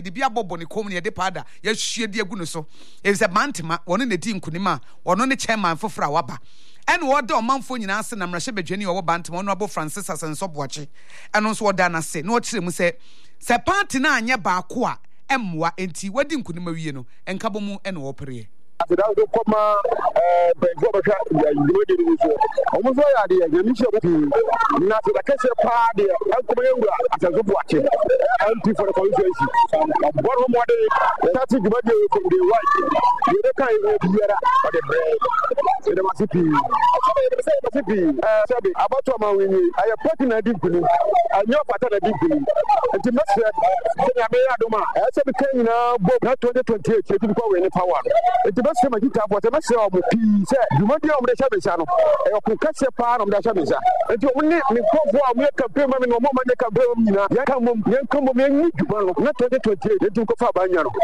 de bia bobo ne kom ne de pada ya hwie de agu no so e se mantema wono ne di nkunima wono ne chairman fofora waba ene wo de omanfo nyina ase na mrahye badwani wo bantema wono abo Francis Asensobwache eno so wo da na se na wo kire mu se party na anya baako a emwa enti wadi nkunima wie no enkabo mu ene wo pere Without the comma, almost all the not the case party, as a good watch, empty for the conversation. One more day, that's it, but you from the white. You can't go here for the bread. So the Mississippi, about to my I have put in a deep and your pattern a deep. And to make sure I said, became now, not 2028, you can go any power. Sema kita kwa mase omupi se dumadi omde chabesa no e okukase pa no omde chabesa enti omne ni kofo amu campaign ma me no mo ma ne campaign nyina yankamom yanyi duba no na 2028 enti ko fa banya no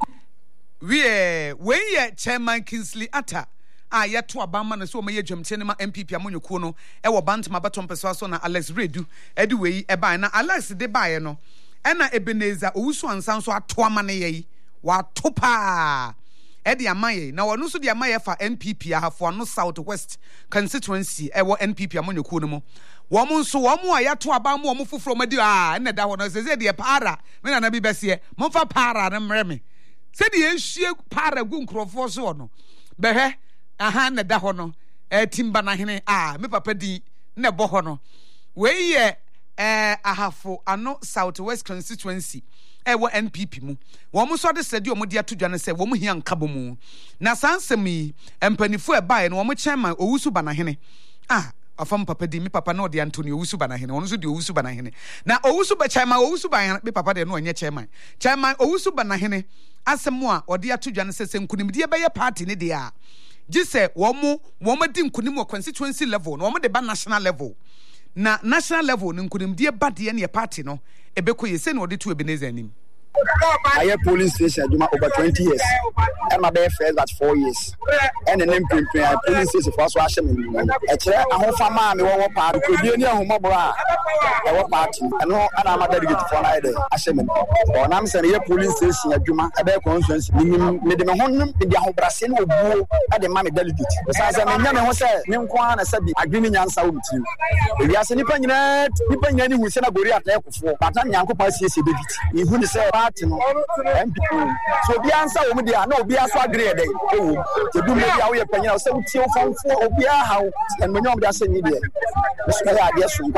we ye chairman Kingsley Atta yeto abama no so o maye dwamte ne ma MPP amonyekuo no e wo bantama batom peso so na Alex Redu edi we e ban na Alex de bae no e na Ebenezer Owusu ansan so ato ama ne ye wa topa Edi amaye na wonu so di amaye fa NPP ahafo no Southwest constituency ewo NPP amonyekuo no mo wo mo nso wo mo ayato aba mo mo foforo madi na da ho no se de para me na bi bese mo fa para na mre me se de ehwie para gu nkrofo so no behwe na da ho no timba na hene me papa di na bo ho no we ye ahafo ano Southwest constituency ewo NPP mu wo mo so de sedi o mo de atodwane se wo mo hia nkabo mu na sansemi empanifo e bae no wo mo chairman Owusu Banahene afam papa di mi papa no de Antonio Owusu Banahene wono so de Owusu Banahene na Owusu ba chairman Owusu Banahene mi papa de no onye chairman Owusu Banahene asemu a ode atodwane se nkunimde be ye party ne de a gise wo mo di nkunim wo constituency level no wo mo de ba national level na national level nkunimde ba de ne party no Ebeko yese no de to Ebenezer anim. I have police station over 20 years. And my best friend at 4 years. And an MP police station for us to ask me. A chair, a whole family, one part, could be any home bra. A party. And no, and I'm a delegate for either. Ashman. Or I'm saying, a police station at Juma, a bear conscience, made them a home in the home Brasil or blue at the mammy delegate. Besides, I mean, I said, Nimquan, I said, I didn't answer with you. If you are any penny, who sent a Goria at Echo, but I'm Yanko Passi, you who say, MPP. So the answer will be no be as agree to do maybe our opinion, so from 4 or be a house and when you're saying it. Yes, and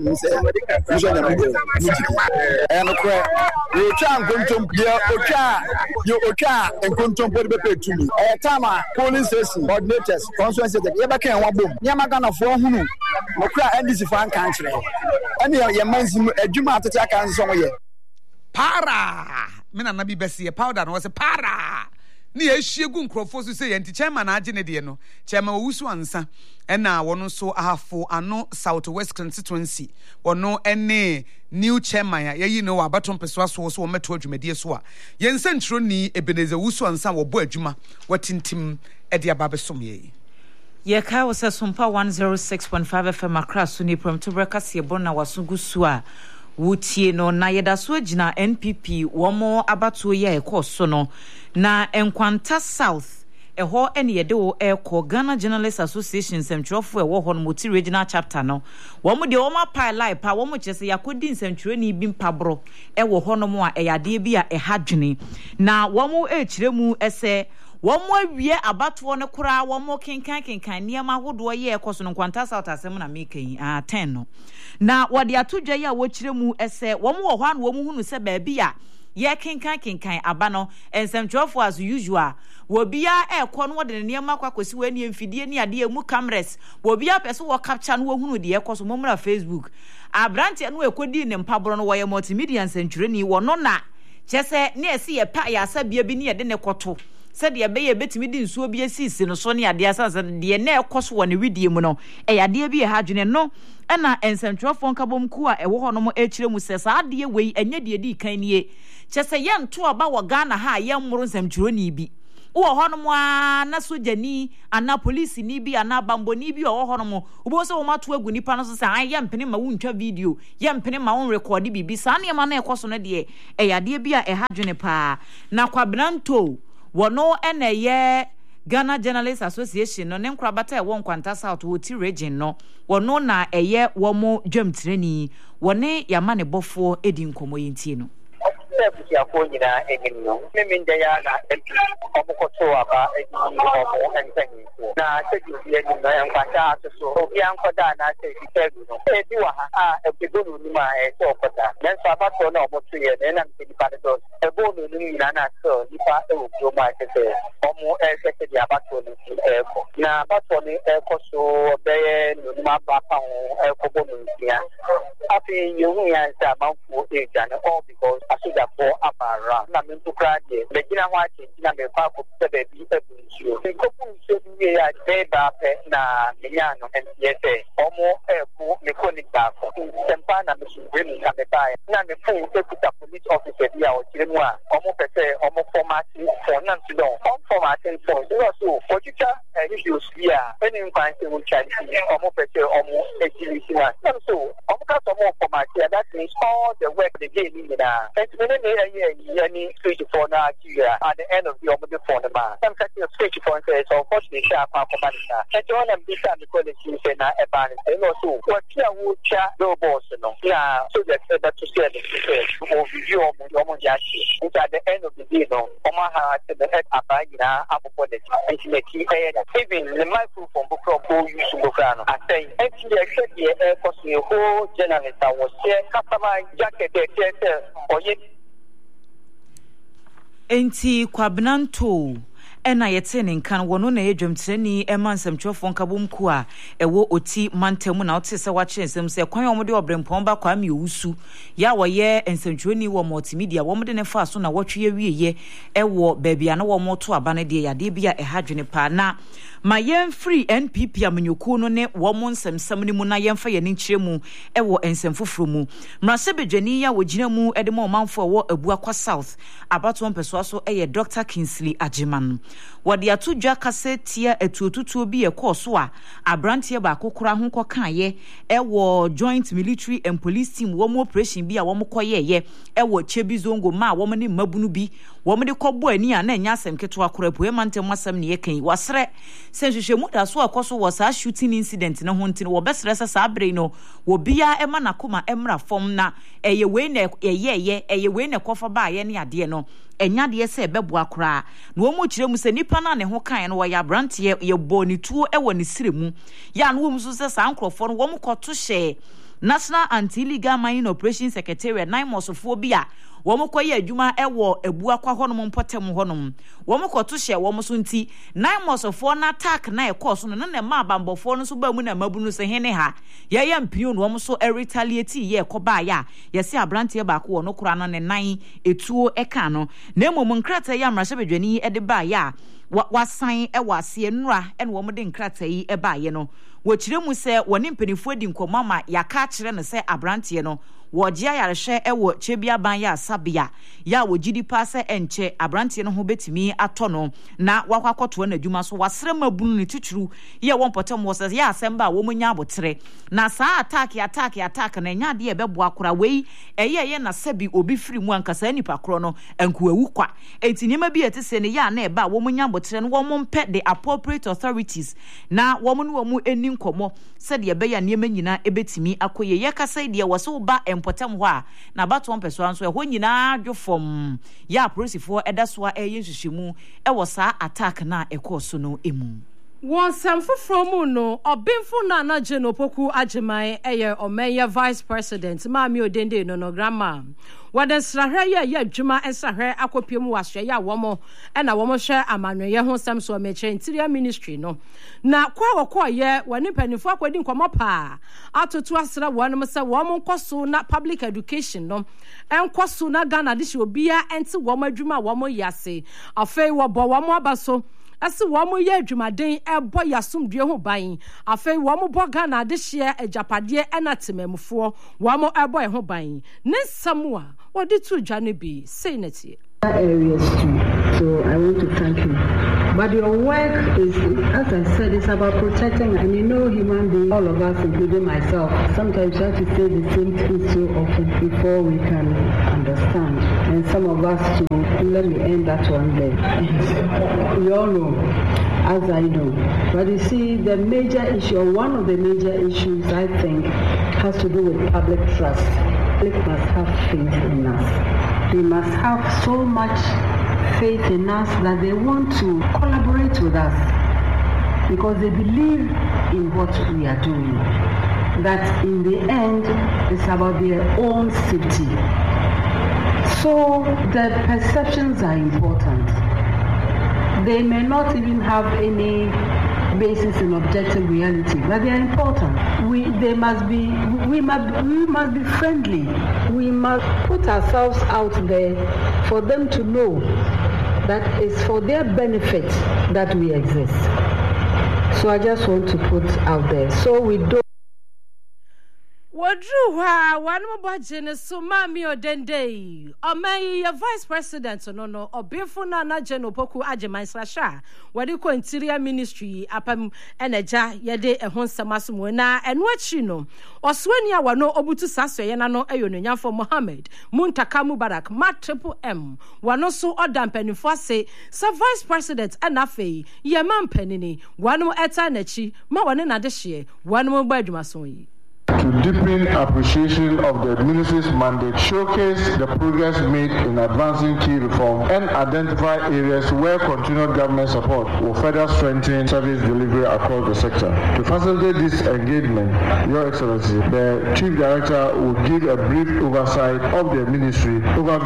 you can't go to your Oka and contemplate to me. Tama, police station, coordinators, constituency, never can one boom. Yamagana for whom Okra and this fan country. And your man's a Juma to take on somewhere. Para mena na bi bese powder no was para ni ehwie gu nkrofo so say enti chairman agene de no chairman Owusu ansa na wono so ahafo ano Southwest constituency wono ene new chairman yayi no abaton peso so wo meto adwumade so a yensentro ni Ebenezer Owusu ansa wo bo adwuma watintim e de ababesom ye Yeka was Sumpa 106.5 FM Accra so ni prom to breakfast ye bona wasugu so a wutie no na yedaso agina NPP womo abatuo ye ekoso no na enkwanta south eho ene yede wo eko Ghana Journalists Association semtwofo ewo ho no moti regional chapter no womo de womo pa live pa womo chese yakodi nsentwreni bi mpabro ewo ho no mo a eyade bi a ehadwene na womo echiremu ese womo awie abatuo ne kura womo kenkan niam ahodo ye ekoso no kwanta south asem na mekan 10 no na wode atodwa ya wo kiremu ese womo wo hwa no womo hunu se ba bia ye kenkan aba no ensemtwofo as usual wo bia ekọ no wode niam akwakosi wani mfidie ni ade emu cameras wo bia pese wo capture no wo hunu de ekoso momra Facebook abrante no ekodi ne mpabro no wo ye multimedia nsentwreni wo no na chese ne ese ye pa ya sabia bi ne ye de ne koto said ye be betimi di nsuo bi asisi no so ne ade asansa de na ekoso wo ne widie mu no e ade bi e hadwene no na ensentwofo nkabom ku a ewo hono mo echire mu sesa ade wei enye de di kan nie chese ye nto aba wo Ghana ha ye mmoro nsentwro ni bi wo honom a na sojani ana police ni bi ana bambo ni bi wo honom wo so wo mato agu nipa no so say an yempene ma wontwa video yempene ma won record bibi sa na ma na ekoso no de eyade bi a ehadwene pa na kwabranto wono eneye Ghana Journalists Association no nenkra bata e won kwanta South Woti region no wono na eye wo mo dwamtirani wone yama ne bofo edi nkomo yintie no ya ko nyina enino memin da ya na MP obukoto aba obo entanyi na tedi ya ni na yankwata so obi ankoda na se fitegu no e di wa ha ebegonu ni ma e so okoda then so abato na omoto ye na mti pa do ebonu ni nyina na so nipa e wo ma se omo e se di abato ni e ko na abato ni e ko so be no ma ba pa o e ko bonu ya afi yehu ya sa manfo e jana all because asuda for abara na mintu krade le gina ho achi na me pa ko tebe bi ebuncio ko buncio bi ya deba pe na miano NCSA omo ebu me konik ba ko sempa na me shwe mi ka me ba na me fu ekuta police officer bi a o kire mu a omo pese omo formatting for na ntido on formatting for so ochicha issues bi a any inquiry will charge omo pese omo ejiri na so omo ka so omo formatting that means all the work they gave me na any stage for na at the end of the omode for the man some kind of stage for so unfortunately sharp for manisa and one of these time because you say na e ban and also what you would chat no boss no na so that to say the video omo yachi which at the end of the day no omo ha to the head abagina apopo the intimate even the microphone book for use bokano I say actually accept the for the whole journalist was share customer jacket there or yet enti kwabnanto ena yete ne nkan wono na yedwamtirani emansɛmtwefo nkabomku a ɛwɔ oti mantamu na wote sɛ wakyerɛ nsɛm sɛ kwan ɔmode obrempɔn ba kwa me owusu ya wɔyɛ nsɛmtwani wɔ multimedia wɔmode ne fa so na wɔtwe wieye ɛwɔ baabia na wɔmoto aba ne de yade bia ɛhadwene pa na ma yɛn free NPP amanyoko no ne wɔmo nsɛmsɛm ne mu na yɛmfa yɛn nkyerɛ mu ɛwɔ nsɛm foforo mu mrasɛ bedwani ya wɔgyina mu ɛde ma ɔmanfo ɛwɔ abua kwa South abato mpɛsoa so ɛyɛ Dr. Kingsley Agyeman wadi atudwa kase tia etuotutuo bi ekɔ so a abrantie ba akokora ho kɔkaye ɛwɔ joint military and police team wɔn operation bi a wɔn kɔyɛyɛ ɛwɔ Chebi Zongo ma wɔn ne mabunu bi wɔn de kɔbɔ ani a na nya asɛm ketewa kora po emantem asɛm ne yɛkan wasrɛ sɛ hwehwɛmu da so akɔ so wɔ saa shooting incident ne ho ntino wɔbɛsrɛ sɛ saa bere no wɔbia ɛma nakoma ɛmra fam na ɛyɛ wei na ɛyɛ wei na kɔfa ba ayɛ ne adeɛ no enya de se beboa kra na wo mu kire mu se nipa na ne ho kan no ya brante ye bɔ ne tuo e wɔ ne sire mu ya no wo mu so se sa nkrofo no wo mu kɔto hye National Anti-Illegal Mining Operation Secretariat 9 mosofo bi a wo mu kɔyɛ adwuma e wɔ abua kwa honom mpɔtem honom wo mu kɔto hye wo mu so nti 9 mosofo na attack na ɛkɔ so no na ma bambɔfo no so ba mu na mabunu se hene ha ye mpio no wo mu so retaliate ye kɔba ya ye se abrante ba ko no kora no ne nan etuo ɛka no na mmom nkrata ya mrahye bedwani e de ba ya wasan e wase nura e no wo mu de nkrata yi e ba ye no wɔkyerɛ mu sɛ wɔne mpanifo di nkɔmmɔ ma yaka kyerɛ no sɛ abrante no wɔgye ayarehwɛ ɛwɔ Kyebia ban ya Sabia ya wɔgidi pa sɛ ɛnkyɛ abrante no ho betimi atɔ no na wakwakoto na adwuma so wasrɛ mabunu ne tituru ye wɔn pɔtɛm wɔ sɛ ya asɛm ba wɔn nya abotere na saa attack na nya de ɛbɛboa kora wei ɛyɛ na sɛbi obi firi mu ankasa nipa koro no ankuawu kwa enti nima bi ete sɛ ne ya na ɛba wɔn nya abotere no wɔn mpɛ the appropriate authorities na wɔn no wɔn eni nkɔmɔ sɛ de ɛbɛya nneɛma nyina ebetimi akɔyɛ yɛ kasa de wɔ so ba potem ho a na bato mpeso anso ɛho nyinaa dwofom ya apolisifoɔ ɛda so a ɛyɛ nhwehwemu ɛwɔ saa attack na ɛkɔ so no emu One samfufro mu no obinfu na na Jane Opoku Agyeman eye omenye vice president Maami Odende no grandma waden srahwe ye adwuma ensahwe akopie mu washwe ya womo na womo hwe amanweye ho sam so meche interior ministry no na kwa ye wani panifo akwadi nkomo pa atoto asra wonom se womo nkoso na public education no enkoso na Ghana de obia enti womo adwuma womo yase afei wo bo womo abaso asi womo ye adwumaden ebo yasomdue ho ban afei womo bo Ghana de hye agapade na temamfo womo ebo ho ban ne samua wodi tu dwane bi sei natie areas too. So I want to thank you. But your work is, as I said, it's about protecting, and human beings, all of us, including myself, sometimes have to say the same thing so often before we can understand. And some of us too, let me end that one there. We all know, as I know. But you see, the major issue, or one of the major issues, I think, has to do with public trust. The public must have faith in us. They must have so much faith in us that they want to collaborate with us because they believe in what we are doing. That in the end, it's about their own safety. So the perceptions are important. They may not even have any basis in objective reality, but they are important. We must be friendly. We must put ourselves out there for them to know that it's for their benefit that we exist. So I just want to put out there. So we don't. Wadruha wanum bajene so mami odende omai ya vice president no obefo na na Jane Opoku Agyemang Srahwɛ wade ko interior ministry apam eneja yede ehon samasomo na eno achi no oswani a wano obutu sasoye na no ayononyafo Mohammed Muntaka Mubarak M wano so odampanifo ase sa vice president anafei ye mampanini wano eta nachi ma wane na de hye wano ba adwumaso yi. To deepen appreciation of the ministry's mandate, showcase the progress made in advancing key reforms, and identify areas where continued government support will further strengthen service delivery across the sector. To facilitate this engagement, Your Excellency, the Chief Director will give a brief overview of the ministry,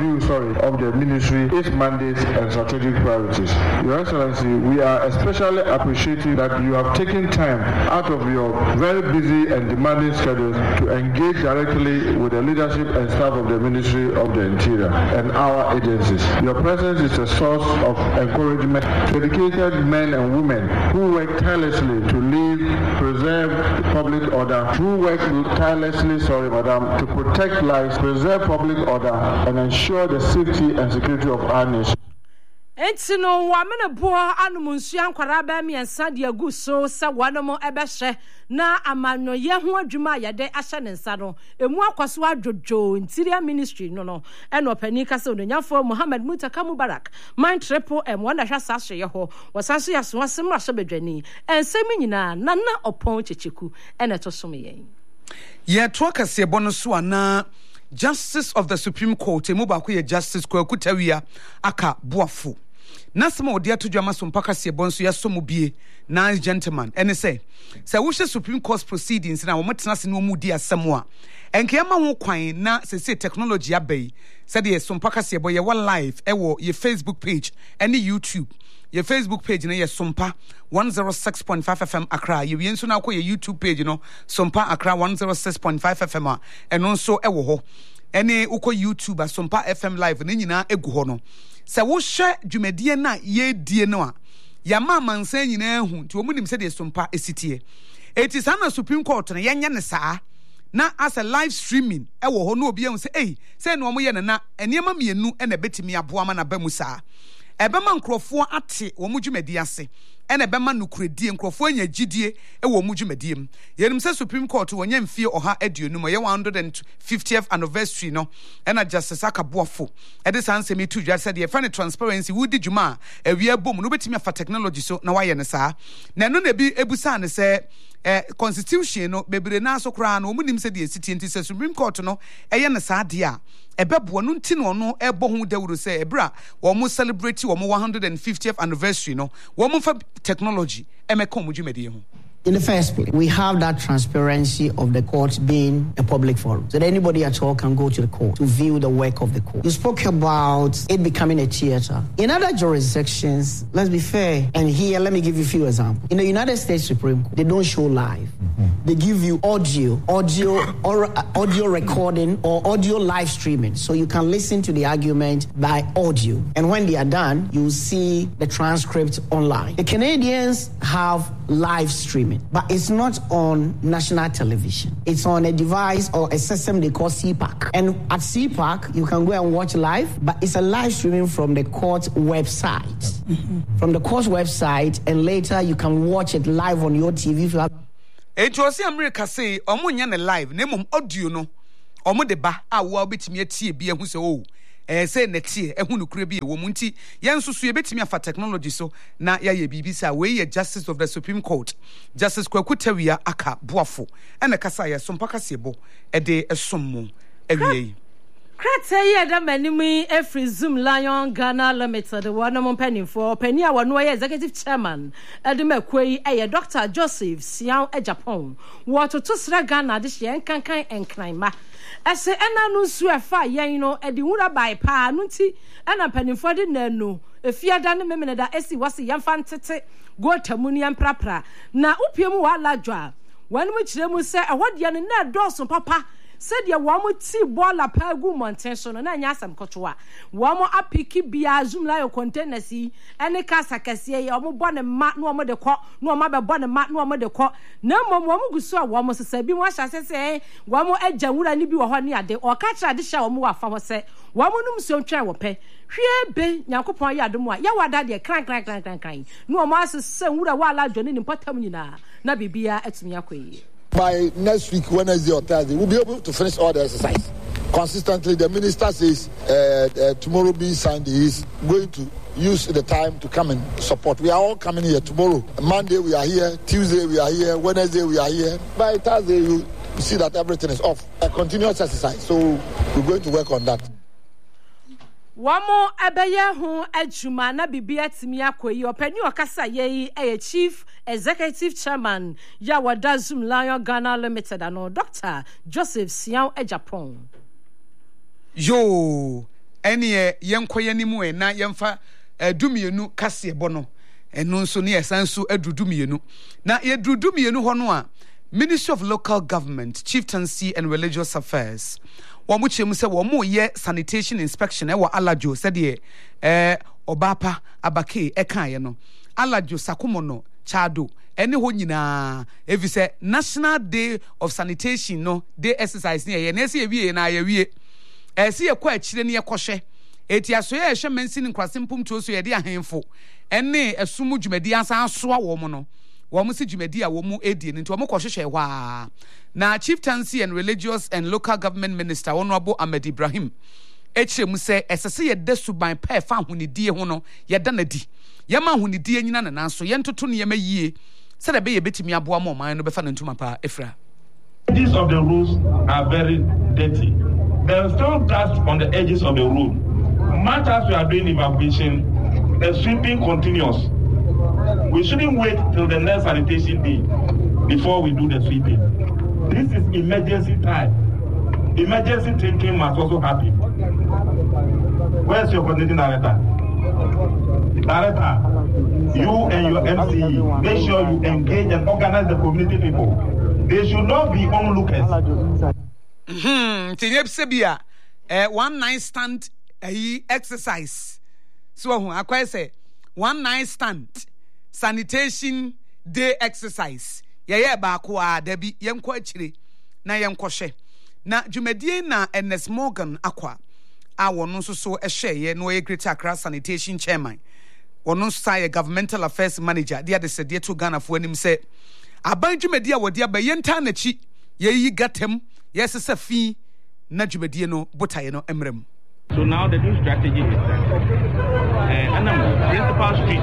its mandates and strategic priorities. Your Excellency, we are especially appreciative that you have taken time out of your very busy and demanding schedule to engage directly with the leadership and staff of the Ministry of the Interior and our agencies. Your presence is a source of encouragement to dedicated men and women who work tirelessly to preserve public order, to protect lives, preserve public order, and ensure the safety and security of our nation. Entino wamene boa anumunsu ankwara ba miensa de agu so sa wanomo ebehye na amanyo ye ho adwuma yade ahye ne nsa no emu akwaso adwojo interior ministry no eno pani kase ononyafo Mohammed Muntaka Mubarak man triple M wanda hwa sahye ye ho wasaso yaso asem rahye bedwani ensemi nyina nana opon checheku ene to som yen ye to kase bono so ana Justice of the Supreme Court emu ba ko ye Justice Kwaku Tawia aka boafo Nasema odia to dwama so mpaka se bonso ya so mobie nice gentleman ene say wo hye Supreme Court proceedings na wo metena se no mu di asem a enke ma ho kwan na se technology abai said ye so mpaka se boye wa live ewo ye Facebook page ene YouTube ye Facebook page na ye Sompa 106.5 FM Accra ye wienso na akọ ye YouTube page no Sompa Accra 106.5 FM a eno nso ewo ho ene ukọ YouTube Sompa FM live na nyina egu ho no se wo hye dwumadie na ye die no a ya ma mansan nyina hu nti omunim se de Sompa esitie eti sana Supreme Court na yenye ne saa na as a live streaming ewo ho no obi ehun se se no mo ye na enema mienu na betimi aboa ma na ba mu saa ebema nkrofo ate wo mu dwumadi ase ene ebema nukuredie nkrofo anya gidie wo mu dwumadiem yenim se Supreme Court wonya mfie oha aduonu mo ye 150th anniversary no ena Justice Akaboafo ede sansemi tu dwa se de friend transparency wudi dwuma awia bom no betimi afa technology so na waye ne saa na no na bi ebusa ne se constitution no bebre na so kra no omunim se de city enti se Supreme Court no eye ne saa de a ebebo no nti no no ebo hu dawuro se ebra wo mo celebrate wo mo 150th anniversary no wo mo fa technology emeka mo dwumadi ho. In the first place, we have that transparency of the court being a public forum, so that anybody at all can go to the court to view the work of the court. You spoke about it becoming a theater. In other jurisdictions, let's be fair, and here, let me give you a few examples. In the United States Supreme Court, they don't show live. They give you audio recording or audio live streaming. So you can listen to the argument by audio. And when they are done, you will see the transcript online. The Canadians have live streaming, but it's not on national television. It's on a device or a system they call CPAC. And at CPAC, you can go and watch live, but it's a live streaming from the court website. From the court website, and later you can watch it live on your TV if you have. It was America say, Omunya live, name audio no, Omo de ba, wa betimi atie bia hu se o. Say netie ehunu kure bi womunti yenso so yebetimi afa technology so na ya ye bibisa we ye Justice of the Supreme Court Justice Kwaku Tawia aka boafo ene kasa ye so mpaka sebo de esommo awie Krateye da manimi every Zoom Lion Ghana Limited one mo penny for penny a wano executive chairman Edemakwei Dr. Joseph Sian Japan wato to sra Ghana de hye kankan enkranma ese ena no su afa yen no edi wura bai pa no ti ena penifo de nanu efiada ne memene da esi wase yamfa ntete go tamuni amprapra na upiemu wa ladwa wanmu kiremu se ehode ne na doso papa said ya wamu ti bola pagu montenso no na nya asam kotoa wamu apiki bia Zoom Lion containers yi ene kasa kase ya wamu bone ma no wamu de kɔ no wamu be bone ma no wamu de kɔ na mom wamu gusu a wamu sesa bi mo ahya sese wamu agya wura ni bi wo hɔ ne ade o ka kira de hya wamu wafa hɔ se wamu num so ntwa wo pɛ hwie be Nyankopɔn ya adom a ya wada de kran no wamu asese wura wa ala dwone ni mpatam nyina na bibia atumi akoyi. By next week, Wednesday or Thursday, we'll be able to finish all the exercise. Consistently, the minister says tomorrow being Sunday, he's going to use the time to come and support. We are all coming here tomorrow. Monday, we are here. Tuesday, we are here. Wednesday, we are here. By Thursday, you see that everything is off. A continuous exercise. So we're going to work on that. Wamo abeye ho adwuma na bibia timi akoyi opani okasa ye chief executive chairman ya wada Zoom Lion Ghana Limited ano Dr. Joseph Sian Japan. Yo ene yenkoye ni mu na yemfa dumienu kase bono eno nso ne esanso adudumienu na ye dudumienu ho no a Ministry of Local Government, Chieftaincy and Religious Affairs. Wamuchemu se wamu ye sanitation inspection wa alajo said obapa abake ekaye no alajo sakumono chado ene ho nyina evi se National Day of Sanitation no day exercise ne ye na se ewie na ye wie se ye kwa akire ne ye kohwe eti aso ye hwe mansi ne kwasempum to so ye de ahenfo ene esumu dwumadi ansa asoa wo mo no womu si dwumadi a womu edie nti womu kohwehwe hwa na Chieftaincy and Religious and Local Government Minister Honorable Ahmed Ibrahim echemu se esese ye de suban pa fa honidie ho no ye da na di ye ma honidie nyina na nanso ye ntoto ne ye mayie se da be ye betimi aboa mo man no be fa na ntuma pa efra. Edges of the roads are very dirty. There is still dust on the edges of the road. Much as we are doing evacuation, the sweeping continues. We shouldn't wait till the next sanitation day before we do the sweeping. This is emergency time. Emergency thinking must also happen. Where's your coordinating director? Director, you and your MC, make sure you engage and organize the community people. They should not be onlookers. Tinyepsebia, one night stand exercise. So I say 1 night stand sanitation day exercise. Yeye ba kwa debi yenko achire na yenkɔhwe na dwumadie na Ernest Morgan akwa a wono nso so ehweye no ye Greater Accra Sanitation Chairman wono nso governmental affairs manager dia de sede to Ghana fo anim se aban dwumadie a wode aba yenta na chi yeyi gatem yesesa fi na dwumadie no botaye no emrem. So now the new strategy is that principal street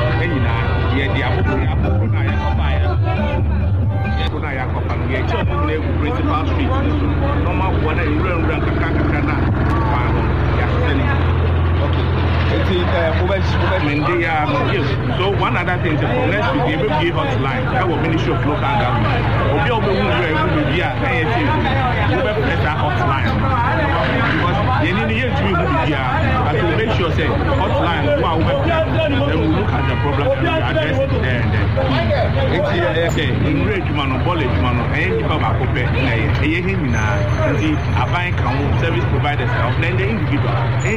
principal street normal one So one other thing is from next week, we will give hotline. That will Ministry of Local Government. We will be at that hotline. Because they need to be here, but to make sure say hotline, then we look at the problem and address it there and then. In rage man or college man or any about service providers of the individual.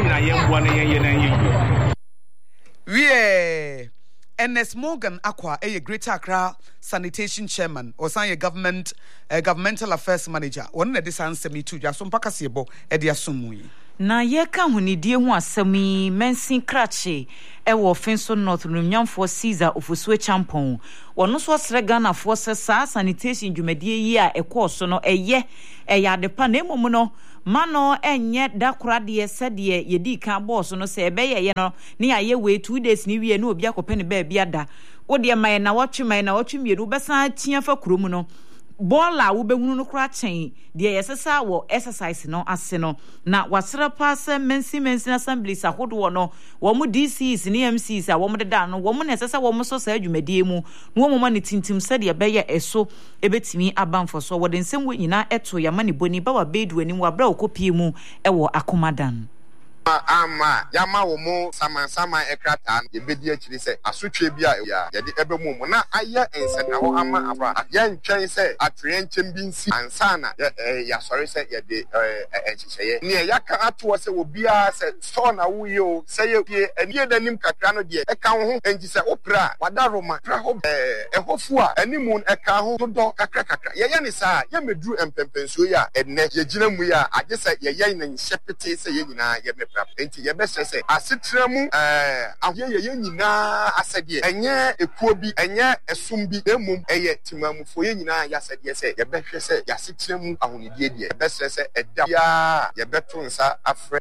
Ernest Morgan Aqua, a Greater Accra Sanitation Chairman, or sign governmental affairs manager. One of the answer me to Jason Pacasiebo, Edia Sumui. Na yeka hunidie ho asemi mensin krache e wo Finso North Nunyamfo Caesar ofusue champon wono so srega na fo sesa sanitation dwumadie yi a ekọ no eye yadepa na emom no mano enye dakorade sede yedi kan boss no se ebeye ye no ne aye we 2 days ni wie na obi akopɛ ne ba bia da wo de man na watwe mieru besa tia fa kurom no bola wo behunu no kra chen de yesesa wo exercise no ase no na wasra pass mensi assemblies ahodo no wo mu DCs ne MCs a wo mu deda no wo mu na sesa wo mu so sa adwumadie mu no wo mu ne tintim se de beye eso ebetimi abanfo so wo de nsem wo nyina eto ya mane boni ba wa bedu anim wa bra okopie mu ewo akomadan ama yama wo mo sama ekrata ye bedi akiri se asotwe bia ya de ebe mu na aya ensena ho ama aba ya ntwen se atrenchem bi nsi ansana ya sori se ye de enchicheye ne ya ka ato se obia se so na wo ye o se ye enie danim kakra no de eka ho enji se opra wadaroma tra ho ehofu a animu eka ho dodo kakra ye ne sa ye medru empempensuo ya enne ye gina mu ya age se ye na nhyepete se ye nyina ye enti ye be sese asetra mu ye nyina asede enye ekuo bi enye esum bi emum eye timamufo ye nyina ya asede se ye be hwe se ya asetra mu ahonidie die ye be sese eda ya ye beto nsa afre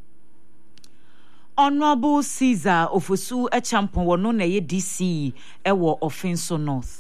Honorable Caesar Ofosu Echampon wono na ye DC ewo Finso North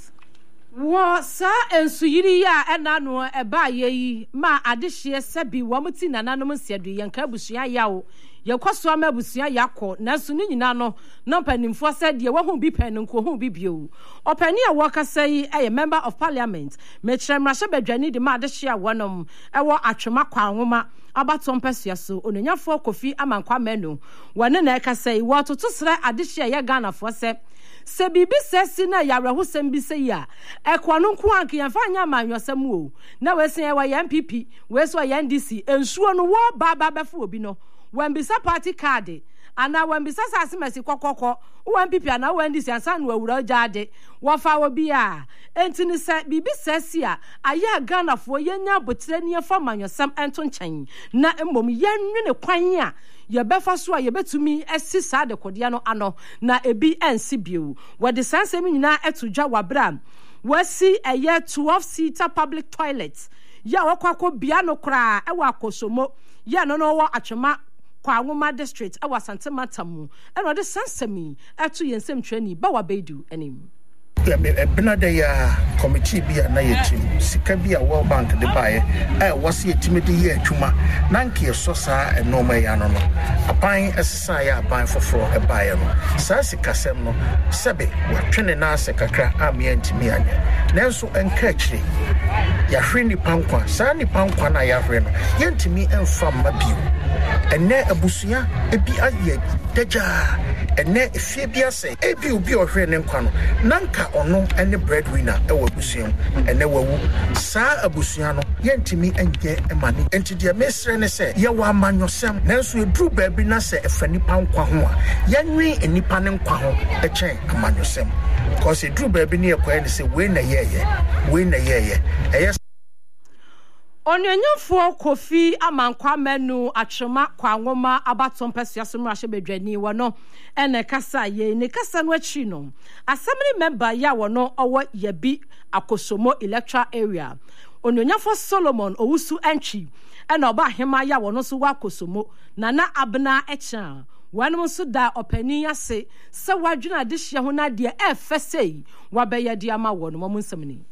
wo sa ensuyiri ya enano eba yeyi ma adehye sebi wo muti nananom sedu yenka busua yawo yekoso ama busua yakọ na so ni nyina no no panimfo se de wo hu bi pen nko hu bi bio opani a wokasa yi a member of parliament mechiremrahye badwani de ma adehye a wonom ewo atwema kwa nwoma abatom pesua so ononyafo kofi amankwa menu wone na ekasa yi wo toto sre adehye ye Ghana fo se bibi sesi na yareho sembi se ya ekwano nko anke yemfa nya manwosem o na wesen ye wa MPP weso ya NDC ensuo no wo baba befo obi no wambisa party card ana wambisa sase mesi kokoko wo MPP ana wo NDC ansan no awura jade wo fa wo bia entini se bibi sesi a aya Ghana fo yenya botre ne fa manwosem ento nchen na emmom yenwene kwan a ye befa so a ye betumi esi sa de kodia no ano na ebi ensi biu we de sansem nyina etudwa wabra wasi eye 12-seater public toilets ya wakwakọ bia no kra e wa Kosomo ya no wo atwema kwa Nwoma district e wa Santematamu e no de sansemi etu yensem twani ba wa bedu anim Benada ya committee bia na yetim sika bia World Bank de bae wasi yetimede ye atwuma nanke so sa enoma ya no apan esesa ya apan foforo e bae no sa sika sem no sebe watwene na sekakra amia ntimi anya nanso enka akire ya hwe ni pankwa sa ni pankwa na ya hwe no yentimi emfa mabiu enne abusua ebi aye daja enne efie bia se ebi obi ohwe ne nkwa no nanka ono ene breadwinner ewo abusua ene wawu sa abusua no yentimi enye emani enti de mesre ne se ye wa amanyosem nanso edru baabi na se efani pankwa ho a yenwi enipa ne nkwa ho echen amanyosem because edru baabi ne ekwa ne se we na yeye Onyanyafo Kofi amankwa menu atwema kwa Nwoma abatom pesua so mrahye bedwani wono ene kasa ye ne kasa no achi no assembly member ya wono owo yabi Akosomo electoral area Onyanyafo Solomon Owusu Enchi ene oba hema ya wono so wa Akosomo nana abna echa wanum so da opani ase se wadwena de hye ho na de efesei wabeye de ama wono mo nsamni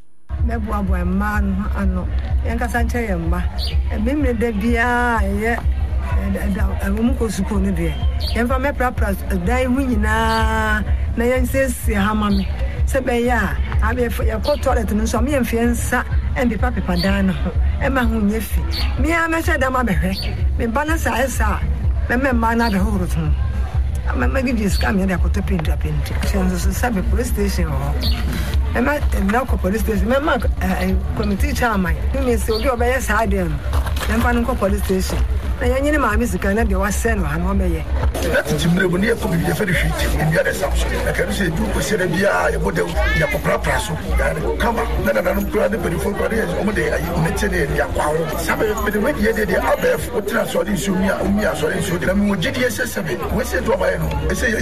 Nebuabwa man ano yankasa nche yemba ebimre de bia ye Umuko Sukuni there. And for me, perhaps die winning na says, Hamami. Sebeya, I be for your court toilet and some young fianza and the Papa Padano. Emma Hunyefi. Me, I met a dama, me balance I saw. Me man at the whole room. I'm making this come here. I put a pin up in the police station. I might now police station. My committee chairman. You may say, you're by your side. I'm going to police station. I know my music and I was sent on home. That's a near to be a very shit in the other assumption. I can say, do we say a model, Yapopra Prasso, come on, then I don't grab the beautiful bodies over there. I mentioned it, Yaquao. Some of the way they are there for transfer in Sumia, sorry, so the GDS. We said to I say,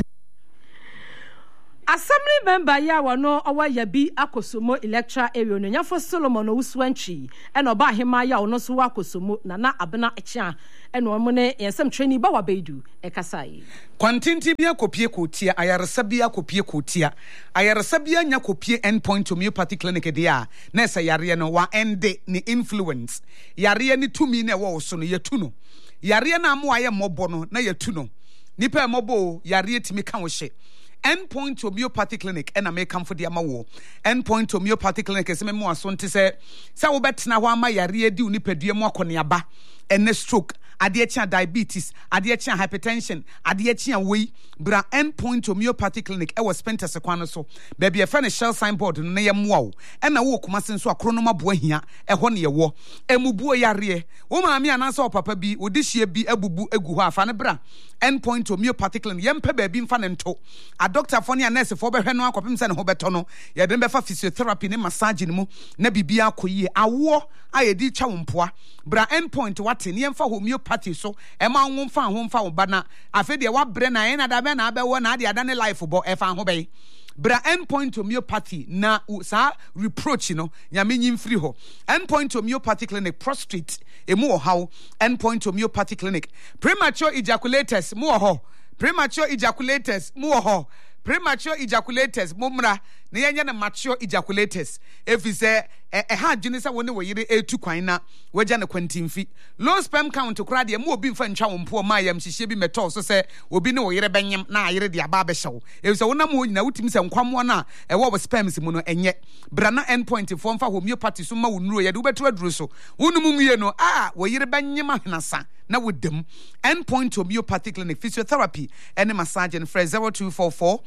Assembly member ya wano awa yabi akosomo electoral area no nyafo Solomon Owusuanchi eno ba hema ya ono so akosomo na abena echa eno omone yensem training ba wabeidu ekasai kwantinti bia kopie kotia ayaresa bia kopie kotia ayaresa bia nya kopie endpoint homeopathy clinic dia na esa yare no wa ende ni influence yare ni tumi na wo so no yetu no yare na amo aye mobo no na yetu no nipa mobo yare timi kan wo hye endpoint homeopathy clinic and I make come for the amawo endpoint homeopathy clinic is me mo asonte se wo betena ho ama yare di uni pedua mo akoniaba ene stroke ade echa diabetes ade echa hypertension ade echa wei bra endpoint homeopathy clinic e was spent as kwan so baby e fa ne shell signboard no ye mo wo e na wo kuma sen so akronoma bo ahia e ho ne ye wo emubuo yare wo maami anansa o papa bi odihie bi abubu egu ho afa ne bra endpoint homeopathy clinic yempe baby mfa ne nto a doctor for ne nurse for behwe no akopem se ne ho beto no ye dem be fa physiotherapy ne massage ne mu na bibia akoyie awo ayedi twa wompoa bra endpoint wate ne yemfa homeopathy so e ma nwomfa ho mfa wo bana afi de wa bre na yen da be na be wo na de adane life bo e fa ho be bra endpoint homeopathy na sa reproach no nyame nyimfiri ho endpoint homeopathy clinic prostrate emu how endpoint homeopathy clinic premature ejaculators mu ho premature ejaculators mu ho premature ejaculators mumra na yenye na mature ejaculators efise ha dwene se woni wo yire etu kwan na waja na kwantimfi low sperm count kura de mu obi mfa ntwa wompo ma yam hihye bi meto so se obi ne wo yire benyem na ayire de aba behyew efise wona mu nyina wutimi se nkwamo na wo sperms mu no enye bra na endpoint fo mfa homeopathy so ma wonuro ye de wobeto aduro so wonu mu ye no wo yire benyem ahenasa na wodem endpoint homeopathy clinic physiotherapy and massage and fresh 0244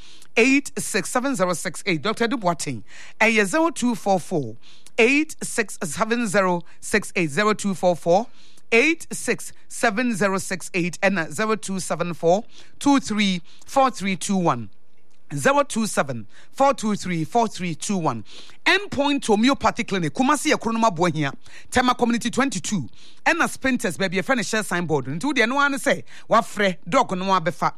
867068 Dr. Duboatin 0244 867068 0244 867068 and 0274 234321 027-423-4321 endpoint homeopathy clinic Kumasi Ekronoma Bohia Tema Community 22 and Spinters baby a friend share signboard into the no one say wafre dog no abefa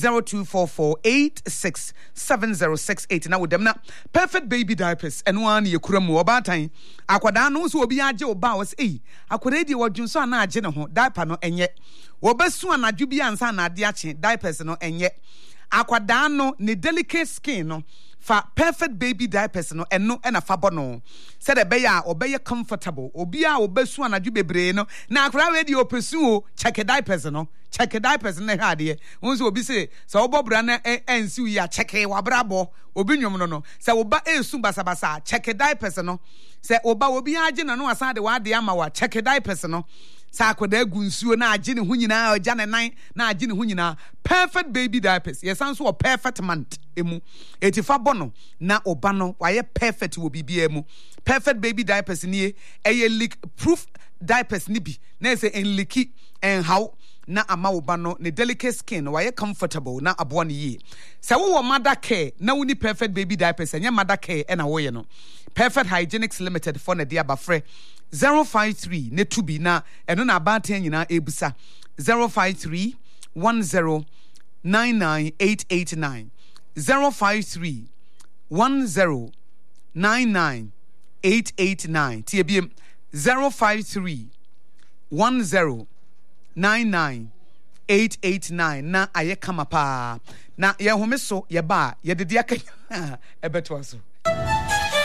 0244-867068 now with them na perfect baby diapers and one yekuramu obatan akwada no so obi age oba was akwada di wadwunso na age ne ho diaper no enye wobesu anadwu bi ansa na ade ache diapers no enye akwada no ne delicate skin no fa perfect baby diapers no eno na fa bono said e be ya obeye comfortable obi a obesu anadwu bebre no na akwada we di opesu o check diapers no na hade wonso obi se so obobra na ensi ya check wa brabo obi nwom no se oba esu basabasa check diapers no se oba obi age na no asa de wa de ama wa check diapers no sa akwada gunsuo na age ne hunyina oja ne nan na age ne hunyina perfect baby diapers yes sanso o perfect month emu etifa bono na oba no waye perfect wo bibia emu perfect baby diapers nie eye leak proof diapers ni bi na say en leaky en how na ama oba no ne delicate skin waye comfortable na abo ne yi se wo mother care na woni perfect baby diapers enya mother care na wo ye no perfect hygienics limited for na dia bafre 053 ne tubi na eno na abaten nyina ebusa 053 10 99889 053 10 99889 tbm 053 10 99889 na aye kama pa na ye home so ye ba ye de dia ka ebeto so